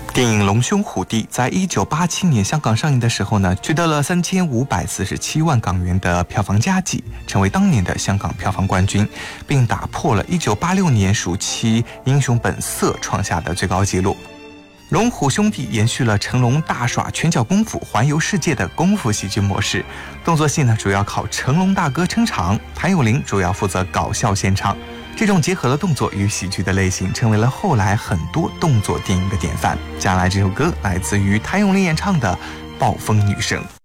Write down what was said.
电影《龙兄虎弟》在1987年香港上映的时候呢，取得了3547万港元的票房佳绩，成为当年的香港票房冠军，并打破了1986年暑期《英雄本色》创下的最高纪录。龙虎兄弟延续了成龙大耍拳脚功夫环游世界的功夫喜剧模式，动作戏呢主要靠成龙大哥撑场，谭咏麟主要负责搞笑献唱。这种结合了动作与喜剧的类型，成为了后来很多动作电影的典范。接下来这首歌来自于谭咏麟演唱的《暴风女声》。